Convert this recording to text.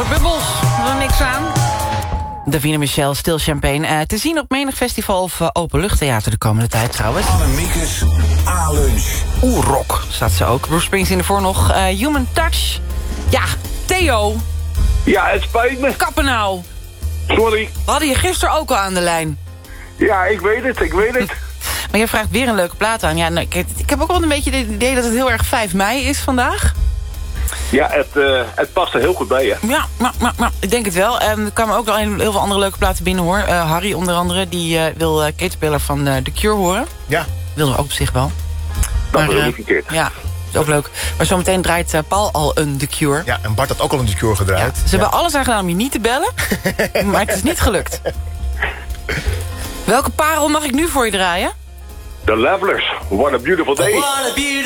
bubbels. Er is niks aan. Davina Michel, Stil Champagne. Te zien op menig festival of openluchttheater de komende tijd trouwens. Annemiekes A-lunch. Rock staat ze ook. Bruce Springsteen ervoor nog. Human Touch. Ja, Theo. Ja, het spijt me. Kappen nou. Sorry. We hadden je gisteren ook al aan de lijn. Ja, ik weet het. Maar jij vraagt weer een leuke plaat aan. Ja, nou, ik heb ook wel een beetje het idee dat het heel erg 5 mei is vandaag. Ja, het past er heel goed bij, hè? Ja, maar ik denk het wel. Er kwamen ook al heel veel andere leuke platen binnen, hoor. Harry onder andere, die wil Caterpillar van The Cure horen. Ja. Wilde ook op zich wel. Dat maar, is niet verkeerd. Ja, is ook leuk. Maar zometeen draait Paul al een The Cure. Ja, en Bart had ook al een The Cure gedraaid. Ja, ze hebben alles aan gedaan om je niet te bellen. Maar het is niet gelukt. Welke parel mag ik nu voor je draaien? The Levelers. What a beautiful day. What a beautiful